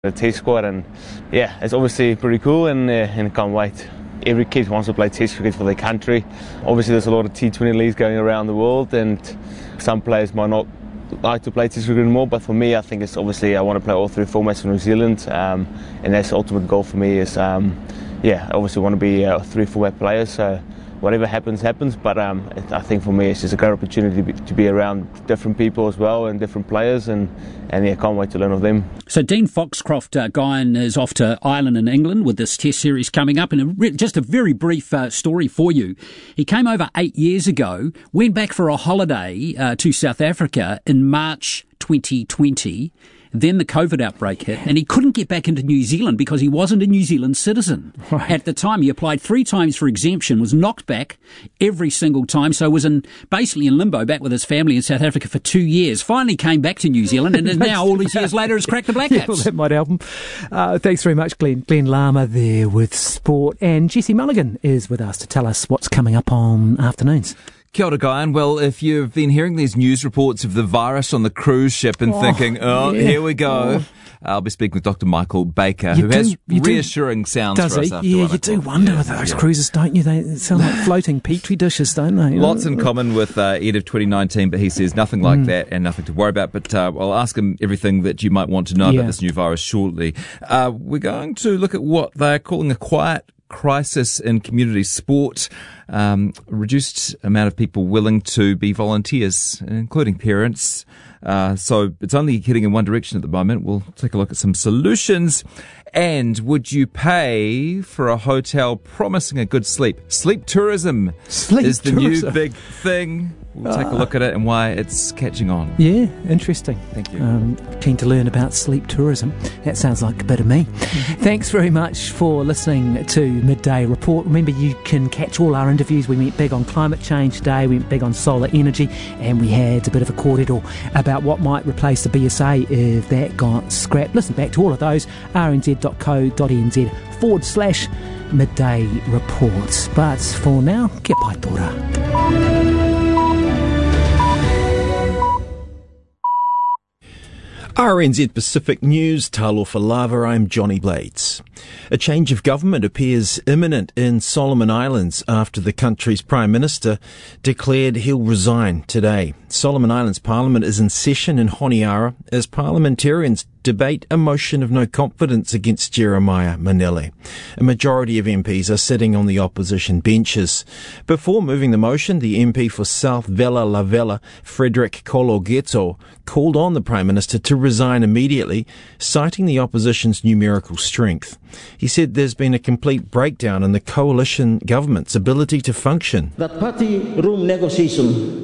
the Test squad, and yeah, it's obviously pretty cool, and can't wait. Every kid wants to play Test cricket for their country. Obviously there's a lot of T20 leagues going around the world, and some players might not like to play Test cricket anymore, but for me I think it's obviously I want to play all three formats for New Zealand, and that's the ultimate goal for me is obviously want to be a three format player, so whatever happens, but I think for me it's just a great opportunity to be around different people as well and different players, and can't wait to learn of them. So Dean Foxcroft, Guyan, is off to Ireland and England with this Test series coming up, and just a very brief story for you. He came over 8 years ago, went back for a holiday to South Africa in March 2020. Then the COVID outbreak hit, and he couldn't get back into New Zealand because he wasn't a New Zealand citizen. Right. At the time, he applied 3 times for exemption, was knocked back every single time, so was basically in limbo back with his family in South Africa for 2 years. Finally came back to New Zealand, and now, all these years later, has cracked the Black Caps. Well, that might help him. Thanks very much, Glenn. Glenn Lama there with sport. And Jesse Mulligan is with us to tell us what's coming up on afternoons. Kia ora, Guyan. Well, if you've been hearing these news reports of the virus on the cruise ship and thinking, here we go, I'll be speaking with Dr. Michael Baker, who has reassuring sounds for us after you do wonder with those cruises, don't you? They sound like floating petri dishes, don't they? Lots in common with Ed of 2019, but he says nothing like that and nothing to worry about. But I'll ask him everything that you might want to know about this new virus shortly. We're going to look at what they're calling a quiet crisis in community sport, reduced amount of people willing to be volunteers, including parents. So it's only heading in one direction at the moment. We'll take a look at some solutions. And would you pay for a hotel promising a good sleep? Sleep tourism is the new big thing. We'll take a look at it and why it's catching on. Yeah, interesting. Thank you. Keen to learn about sleep tourism. That sounds like a bit of me. Thanks very much for listening to Midday Report. Remember, you can catch all our interviews. We went big on climate change today, we went big on solar energy, and we had a bit of a kōrero about what might replace the BSA if that got scrapped. Listen back to all of those, rnz.co.nz/Midday Reports. But for now, kia pai tōra. RNZ Pacific News, Talofa Lava, I'm Johnny Blades. A change of government appears imminent in Solomon Islands after the country's Prime Minister declared he'll resign today. Solomon Islands Parliament is in session in Honiara as parliamentarians debate a motion of no confidence against Jeremiah Manele. A majority of MPs are sitting on the opposition benches. Before moving the motion, the MP for South Vela La Vela, Frederick Kologeto, called on the Prime Minister to resign immediately, citing the opposition's numerical strength. He said there's been a complete breakdown in the coalition government's ability to function. That party room negotiation,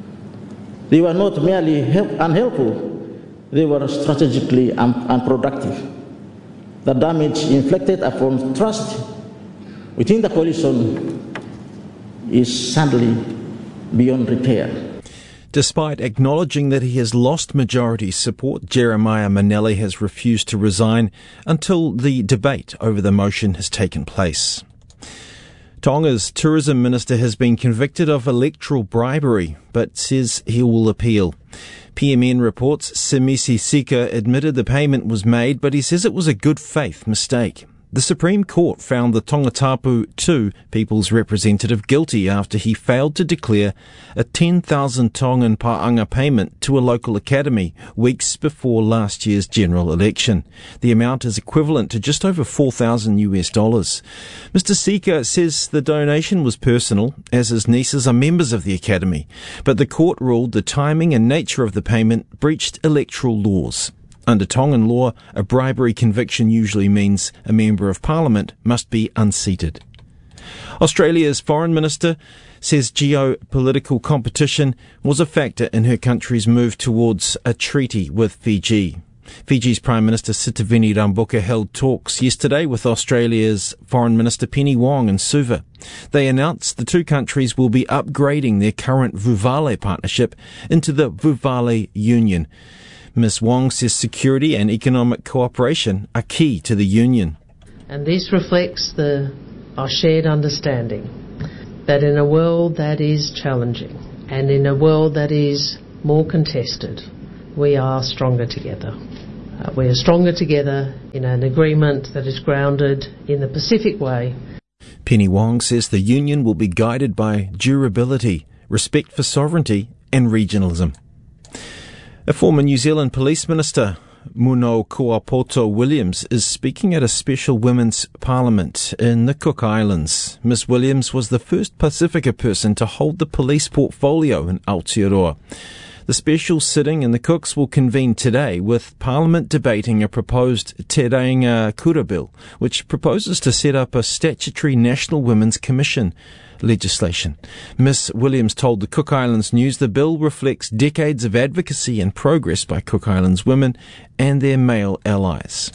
they were not merely unhelpful, they were strategically unproductive. The damage inflicted upon trust within the coalition is sadly beyond repair. Despite acknowledging that he has lost majority support, Jeremiah Manele has refused to resign until the debate over the motion has taken place. Tonga's tourism minister has been convicted of electoral bribery, but says he will appeal. PMN reports Simisi Sika admitted the payment was made, but he says it was a good faith mistake. The Supreme Court found the Tongatapu 2 People's Representative guilty after he failed to declare a 10,000 Tongan pa'anga payment to a local academy weeks before last year's general election. The amount is equivalent to just over $4,000 US. Mr. Sika says the donation was personal, as his nieces are members of the academy, but the court ruled the timing and nature of the payment breached electoral laws. Under Tongan law, a bribery conviction usually means a member of parliament must be unseated. Australia's foreign minister says geopolitical competition was a factor in her country's move towards a treaty with Fiji. Fiji's Prime Minister Sitiveni Rabuka held talks yesterday with Australia's Foreign Minister Penny Wong in Suva. They announced the two countries will be upgrading their current Vuvale partnership into the Vuvale Union. Ms. Wong says security and economic cooperation are key to the union. And this reflects our shared understanding that in a world that is challenging and in a world that is more contested, we are stronger together. We are stronger together in an agreement that is grounded in the Pacific Way. Penny Wong says the union will be guided by durability, respect for sovereignty and regionalism. A former New Zealand Police Minister, Muno Kuapoto-Williams, is speaking at a special women's parliament in the Cook Islands. Ms Williams was the first Pacifica person to hold the police portfolio in Aotearoa. The special sitting in the Cooks will convene today, with Parliament debating a proposed Te Reinga Kura Bill, which proposes to set up a statutory National Women's Commission legislation. Ms Williams told the Cook Islands News the bill reflects decades of advocacy and progress by Cook Islands women and their male allies.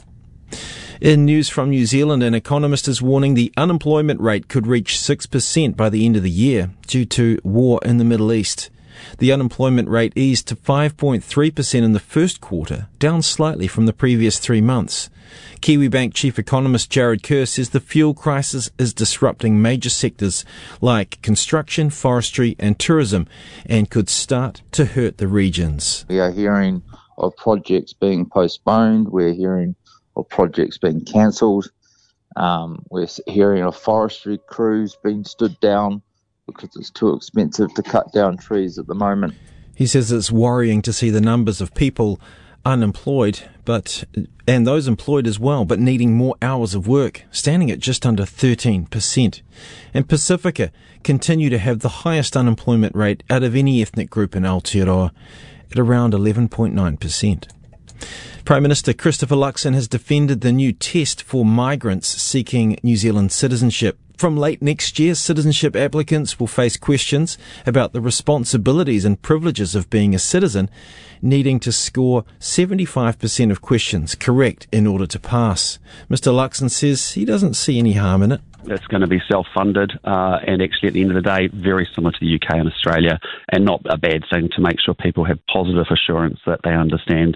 In news from New Zealand, an economist is warning the unemployment rate could reach 6% by the end of the year due to war in the Middle East. The unemployment rate eased to 5.3% in the first quarter, down slightly from the previous 3 months. Kiwibank chief economist Jared Kerr says the fuel crisis is disrupting major sectors like construction, forestry and tourism and could start to hurt the regions. We are hearing of projects being postponed. We're hearing of projects being cancelled. We're hearing of forestry crews being stood down because it's too expensive to cut down trees at the moment. He says it's worrying to see the numbers of people unemployed, and those employed as well, but needing more hours of work, standing at just under 13%. And Pacifica continue to have the highest unemployment rate out of any ethnic group in Aotearoa at around 11.9%. Prime Minister Christopher Luxon has defended the new test for migrants seeking New Zealand citizenship. From late next year, citizenship applicants will face questions about the responsibilities and privileges of being a citizen, needing to score 75% of questions correct in order to pass. Mr Luxon says he doesn't see any harm in it. It's going to be self-funded and actually at the end of the day very similar to the UK and Australia, and not a bad thing to make sure people have positive assurance that they understand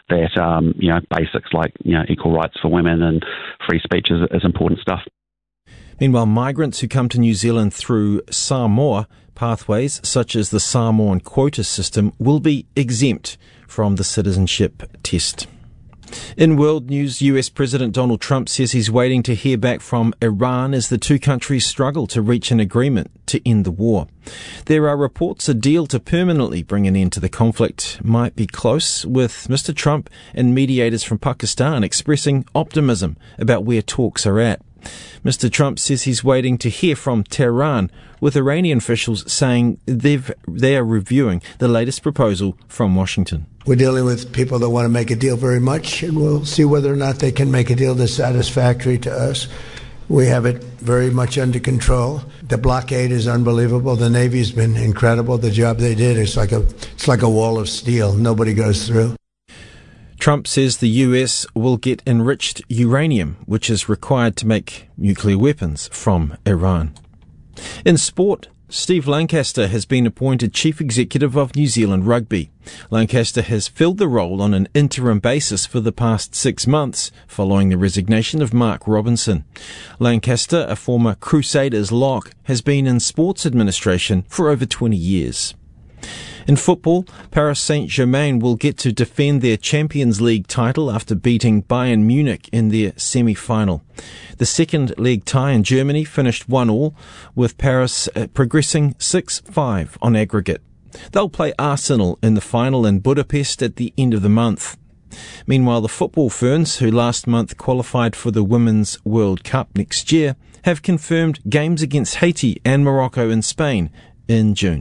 that basics like equal rights for women and free speech is important stuff. Meanwhile, migrants who come to New Zealand through Samoa pathways, such as the Samoan quota system, will be exempt from the citizenship test. In world news, US President Donald Trump says he's waiting to hear back from Iran as the two countries struggle to reach an agreement to end the war. There are reports a deal to permanently bring an end to the conflict might be close, with Mr Trump and mediators from Pakistan expressing optimism about where talks are at. Mr Trump says he's waiting to hear from Tehran, with Iranian officials saying they are reviewing the latest proposal from Washington. We're dealing with people that want to make a deal very much, and we'll see whether or not they can make a deal that's satisfactory to us. We have it very much under control. The blockade is unbelievable. The Navy's been incredible. The job they did, it's like a wall of steel. Nobody goes through. Trump says the US will get enriched uranium, which is required to make nuclear weapons, from Iran. In sport, Steve Lancaster has been appointed Chief Executive of New Zealand Rugby. Lancaster has filled the role on an interim basis for the past 6 months, following the resignation of Mark Robinson. Lancaster, a former Crusaders lock, has been in sports administration for over 20 years. In football, Paris Saint-Germain will get to defend their Champions League title after beating Bayern Munich in their semi-final. The second leg tie in Germany finished 1-1, with Paris progressing 6-5 on aggregate. They'll play Arsenal in the final in Budapest at the end of the month. Meanwhile, the football ferns, who last month qualified for the Women's World Cup next year, have confirmed games against Haiti and Morocco in Spain in June.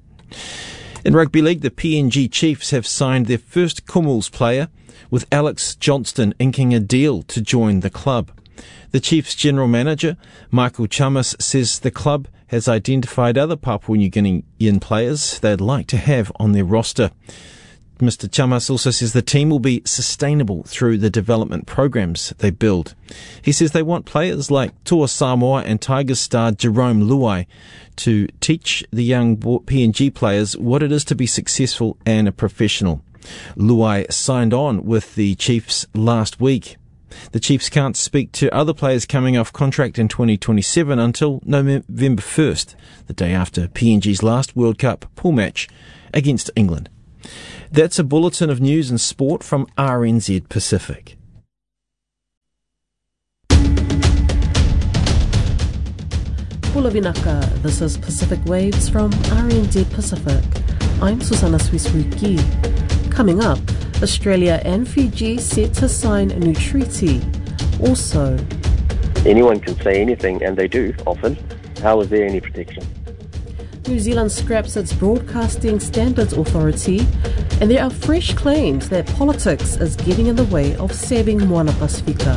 In rugby league, the PNG Chiefs have signed their first Kumuls player, with Alex Johnston inking a deal to join the club. The Chiefs' general manager, Michael Chamas, says the club has identified other Papua New Guinean players they'd like to have on their roster. Mr. Chamas also says the team will be sustainable through the development programs they build. He says they want players like Toa Samoa and Tigers star Jerome Luai to teach the young PNG players what it is to be successful and a professional. Luai signed on with the Chiefs last week. The Chiefs can't speak to other players coming off contract in 2027 until November 1st, the day after PNG's last World Cup pool match against England. That's a bulletin of news and sport from RNZ Pacific. Pula vinaka, this is Pacific Waves from RNZ Pacific. I'm Susanna Swiswuki. Coming up, Australia and Fiji set to sign a new treaty. Also, anyone can say anything, and they do often. How is there any protection? New Zealand scraps its Broadcasting Standards Authority, and there are fresh claims that politics is getting in the way of saving Moana Pasifika.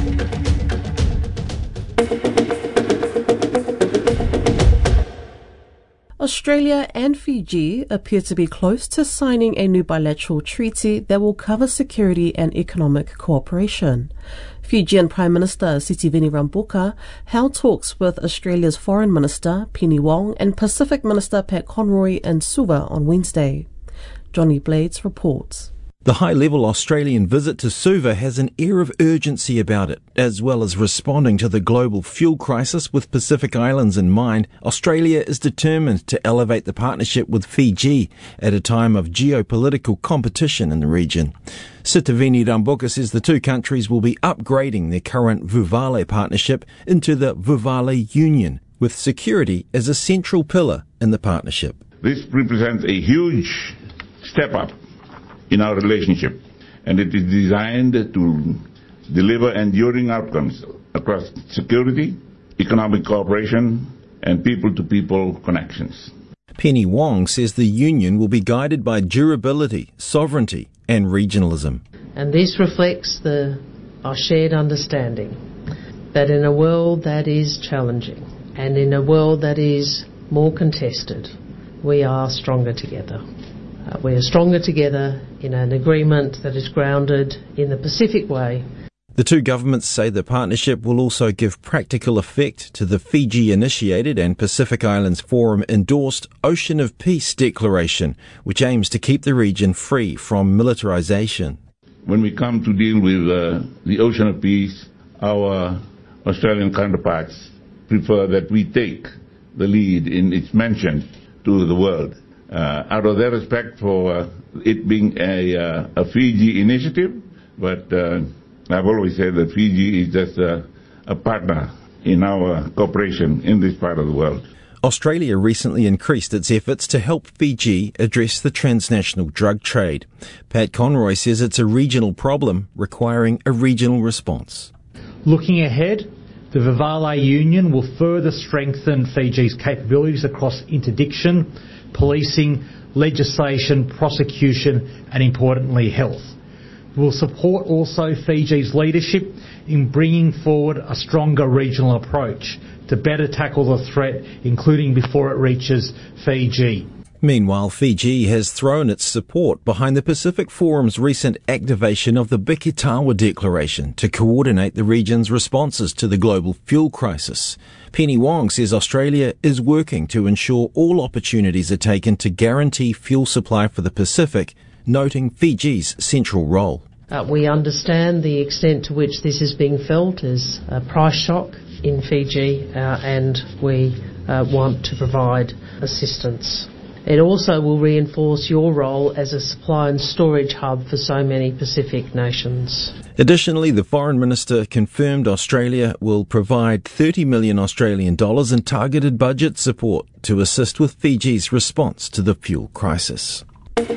Australia and Fiji appear to be close to signing a new bilateral treaty that will cover security and economic cooperation. Fijian Prime Minister Sitiveni Rabuka held talks with Australia's Foreign Minister Penny Wong and Pacific Minister Pat Conroy in Suva on Wednesday. Johnny Blades reports. The high-level Australian visit to Suva has an air of urgency about it. As well as responding to the global fuel crisis with Pacific Islands in mind, Australia is determined to elevate the partnership with Fiji at a time of geopolitical competition in the region. Sitiveni Rabuka says the two countries will be upgrading their current Vuvale partnership into the Vuvale Union, with security as a central pillar in the partnership. This represents a huge step up in our relationship, and it is designed to deliver enduring outcomes across security, economic cooperation, and people-to-people connections. Penny Wong says the union will be guided by durability, sovereignty, and regionalism. And this reflects our shared understanding that in a world that is challenging and in a world that is more contested, we are stronger together. We are stronger together in an agreement that is grounded in the Pacific Way. The two governments say the partnership will also give practical effect to the Fiji-initiated and Pacific Islands Forum-endorsed Ocean of Peace Declaration, which aims to keep the region free from militarization. When we come to deal with the Ocean of Peace, our Australian counterparts prefer that we take the lead in its mention to the world. Out of their respect for it being a Fiji initiative, but I've always said that Fiji is just a partner in our cooperation in this part of the world. Australia recently increased its efforts to help Fiji address the transnational drug trade. Pat Conroy says it's a regional problem requiring a regional response. Looking ahead, the Vuvale Union will further strengthen Fiji's capabilities across interdiction, policing, legislation, prosecution, and importantly, health. We will support also Fiji's leadership in bringing forward a stronger regional approach to better tackle the threat, including before it reaches Fiji. Meanwhile, Fiji has thrown its support behind the Pacific Forum's recent activation of the Bikitawa Declaration to coordinate the region's responses to the global fuel crisis. Penny Wong says Australia is working to ensure all opportunities are taken to guarantee fuel supply for the Pacific, noting Fiji's central role. We understand the extent to which this is being felt as a price shock in Fiji, and we want to provide assistance. It also will reinforce your role as a supply and storage hub for so many Pacific nations. Additionally, the Foreign Minister confirmed Australia will provide $30 million Australian dollars in targeted budget support to assist with Fiji's response to the fuel crisis.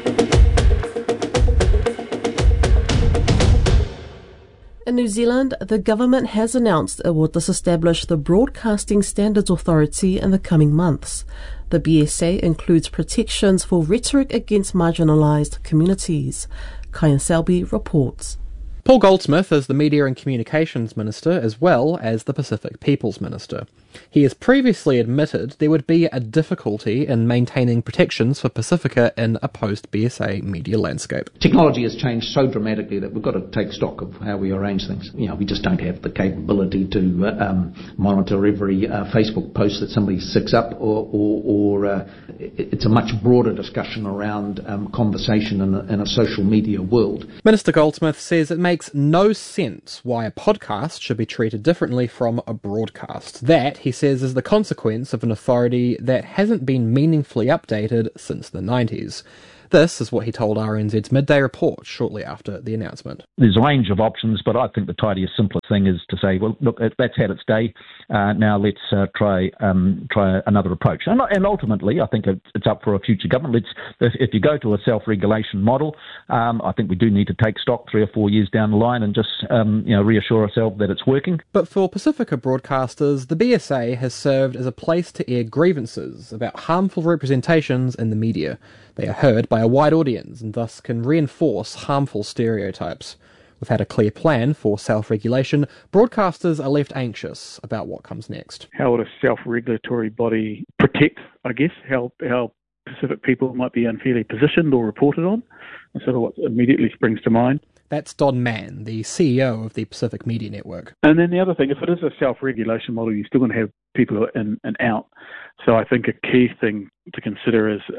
In New Zealand, the government has announced it will disestablish the Broadcasting Standards Authority in the coming months. The BSA includes protections for rhetoric against marginalised communities. Kyan Selby reports. Paul Goldsmith is the Media and Communications Minister as well as the Pacific Peoples Minister. He has previously admitted there would be a difficulty in maintaining protections for Pacifica in a post-BSA media landscape. Technology has changed so dramatically that we've got to take stock of how we arrange things. We just don't have the capability to monitor every Facebook post that somebody sticks up, or it's a much broader discussion around conversation in a social media world. Minister Goldsmith says it makes no sense why a podcast should be treated differently from a broadcast. That, he says, is the consequence of an authority that hasn't been meaningfully updated since the 90s. This is what he told RNZ's Midday Report shortly after the announcement. There's a range of options, but I think the tidiest, simplest thing is to say, well, look, that's had its day. Now let's try another approach. And ultimately, I think it's up for a future government. If you go to a self-regulation model, I think we do need to take stock 3 or 4 years down the line and just reassure ourselves that it's working. But for Pacifica broadcasters, the BSA has served as a place to air grievances about harmful representations in the media. They are heard by a wide audience and thus can reinforce harmful stereotypes. Without a clear plan for self-regulation, broadcasters are left anxious about what comes next. How would a self-regulatory body protect, I guess, how Pacific people might be unfairly positioned or reported on? That's sort of what immediately springs to mind. That's Don Mann, the CEO of the Pacific Media Network. And then the other thing, if it is a self-regulation model, you're still going to have people in and out. So I think a key thing to consider is,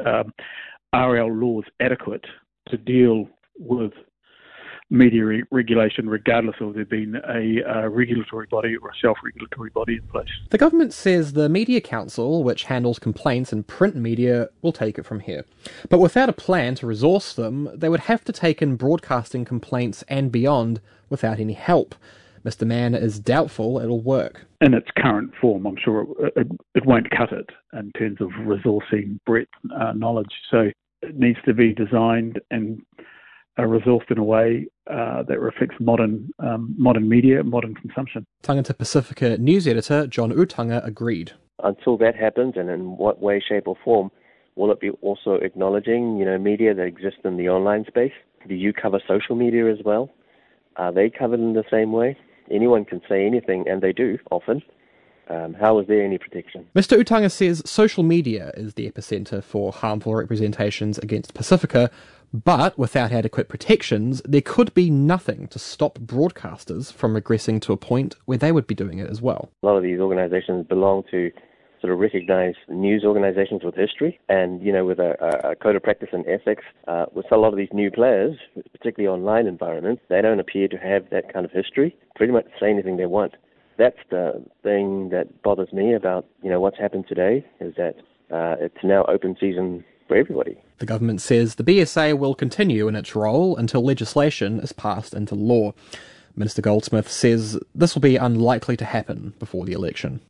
are our laws adequate to deal with media regulation, regardless of there being a regulatory body or a self-regulatory body in place? The government says the Media Council, which handles complaints in print media, will take it from here. But without a plan to resource them, they would have to take in broadcasting complaints and beyond without any help. Mr. Mann is doubtful it'll work. In its current form, I'm sure it won't cut it in terms of resourcing breadth knowledge. So it needs to be designed and resourced in a way that reflects modern media, modern consumption. Tangata Pacifica news editor John Utanga agreed. Until that happens, and in what way, shape or form, will it be also acknowledging, media that exists in the online space? Do you cover social media as well? Are they covered in the same way? Anyone can say anything, and they do often. How is there any protection? Mr. Utanga says social media is the epicenter for harmful representations against Pacifica, but without adequate protections, there could be nothing to stop broadcasters from regressing to a point where they would be doing it as well. A lot of these organizations belong to sort of recognized news organizations with history and, with a code of practice and ethics. With a lot of these new players, particularly online environments, they don't appear to have that kind of history, pretty much say anything they want. That's the thing that bothers me about, what's happened today, is that it's now open season for everybody. The government says the BSA will continue in its role until legislation is passed into law. Minister Goldsmith says this will be unlikely to happen before the election.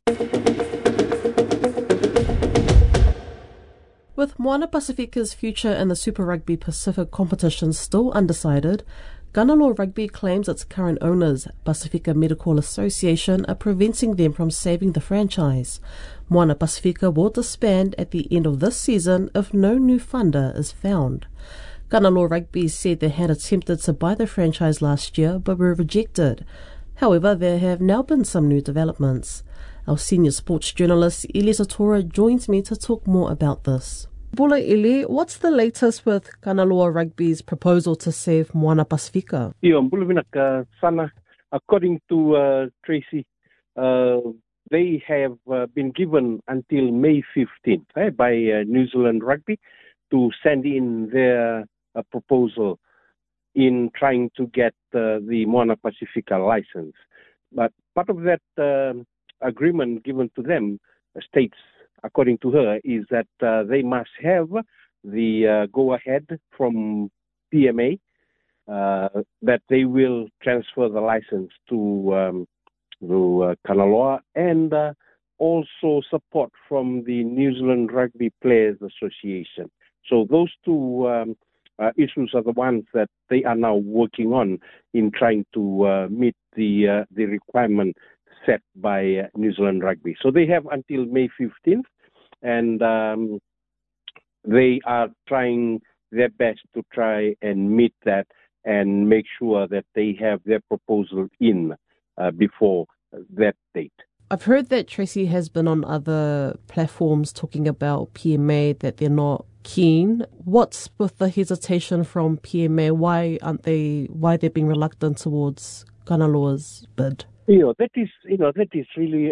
With Moana Pacifica's future in the Super Rugby Pacific competition still undecided, Ganaloa Rugby claims its current owners, Pacifica Medical Association, are preventing them from saving the franchise. Moana Pacifica will disband at the end of this season if no new funder is found. Ganaloa Rugby said they had attempted to buy the franchise last year but were rejected. However, there have now been some new developments. Our senior sports journalist, Ili Satora, joins me to talk more about this. Bula Ili, what's the latest with Ganaloa Rugby's proposal to save Moana Pacifica? Sana, according to Tracy, they have been given until May 15th by New Zealand Rugby to send in their proposal in trying to get the Moana Pacifica license. But part of that agreement given to them states, according to her, is that they must have the go-ahead from PMA that they will transfer the license to Kanaloa and also support from the New Zealand Rugby Players Association. So those two issues are the ones that they are now working on in trying to meet the requirement set by New Zealand Rugby. So they have until May 15th, and they are trying their best to try and meet that and make sure that they have their proposal in before that date. I've heard that Tracy has been on other platforms talking about PMA, that they're not keen. What's with the hesitation from PMA? Why they're being reluctant towards Kanaloa's bid? That is really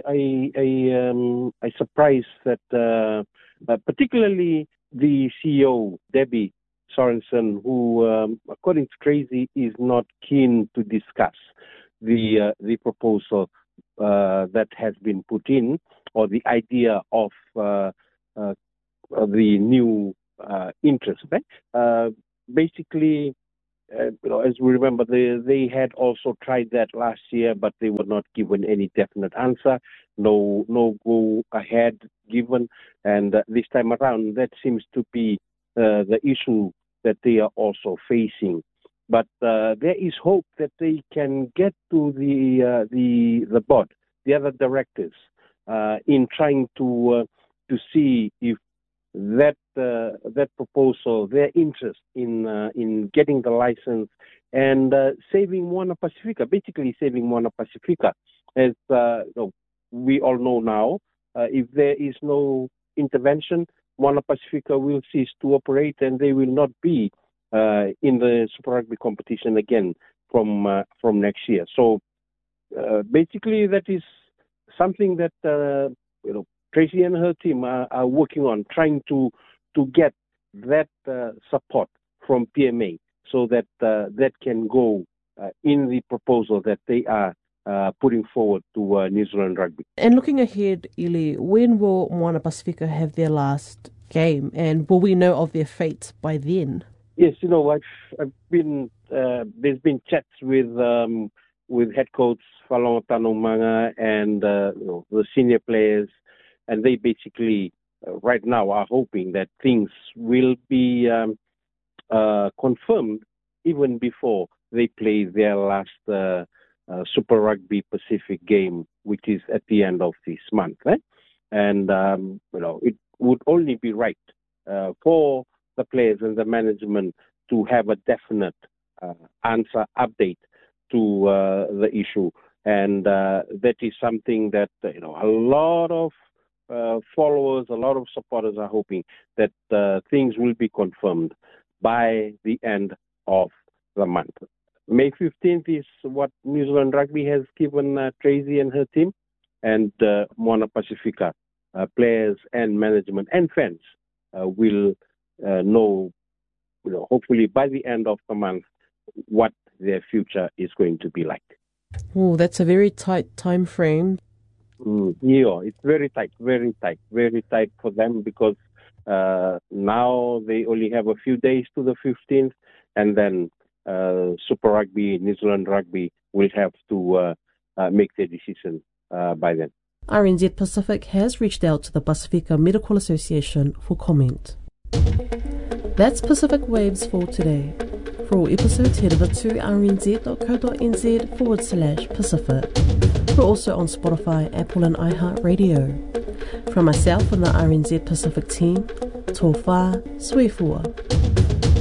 a surprise that particularly the CEO, Debbie Sorensen, who, according to Tracy, is not keen to discuss the proposal that has been put in, or the idea of the new interest. Basically, as we remember, they had also tried that last year, but they were not given any definite answer. No go ahead given, and this time around, that seems to be the issue that they are also facing. But there is hope that they can get to the board, the other directors, in trying to see if that proposal, their interest in getting the license and saving Moana Pacifica, basically saving Moana Pacifica, as we all know now, if there is no intervention, Moana Pacifica will cease to operate and they will not be in the Super Rugby competition again from next year. So basically, that is something that Tracy and her team are working on, trying to get that support from PMA, so that that can go in the proposal that they are putting forward to New Zealand Rugby. And looking ahead, Ili, when will Moana Pacifica have their last game, and will we know of their fate by then? Yes, I've been there's been chats with head coach Falonga Tanomanga and the senior players, and they basically right now are hoping that things will be confirmed even before they play their last Super Rugby Pacific game, which is at the end of this month. And it would only be right for the players and the management to have a definite answer update to the issue, and that is something that a lot of followers, a lot of supporters are hoping that things will be confirmed by the end of the month. May 15th is what New Zealand Rugby has given Tracy and her team, and Moana Pacifica players and management and fans will know, hopefully by the end of the month, what their future is going to be like. Oh, that's a very tight time frame. Yeah, it's very tight for them, because now they only have a few days to the 15th, and then Super Rugby, New Zealand Rugby will have to make their decision by then. RNZ Pacific has reached out to the Pacifica Medical Association for comment. That's Pacific Waves for today. For all episodes, head over to rnz.co.nz/Pacific. We're also on Spotify, Apple and iHeartRadio. From myself and the RNZ Pacific team, tō whā, sui fua.